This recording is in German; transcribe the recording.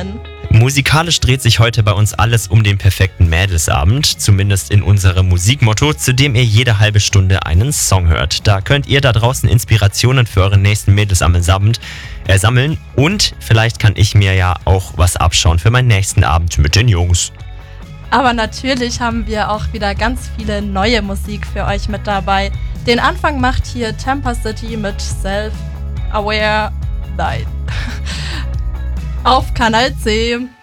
Mädelsabend-Fan. Musikalisch dreht sich heute bei uns alles um den perfekten Mädelsabend, zumindest in unserem Musikmotto, zu dem ihr jede halbe Stunde einen Song hört. Da könnt ihr da draußen Inspirationen für euren nächsten Mädelsabend sammeln und vielleicht kann ich mir ja auch was abschauen für meinen nächsten Abend mit den Jungs. Aber natürlich haben wir auch wieder ganz viele neue Musik für euch mit dabei. Den Anfang macht hier Tampa City mit Self-Aware Light auf Kanal C.